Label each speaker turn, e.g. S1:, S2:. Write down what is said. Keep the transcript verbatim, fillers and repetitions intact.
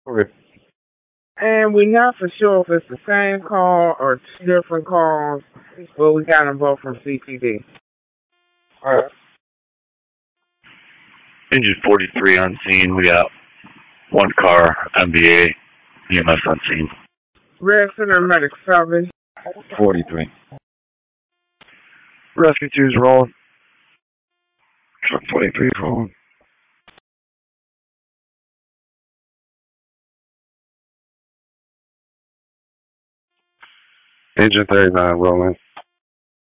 S1: Okay.
S2: And we not for sure if it's the same call or two different calls, but we got them both from C P D.
S1: All right.
S3: Engine forty-three on scene. We got one car, M B A, E M S on scene.
S2: Red Center Medic Service.
S1: forty-three.
S3: Rescue two's rolling.
S1: Truck twenty-three is rolling. Engine thirty-nine rolling.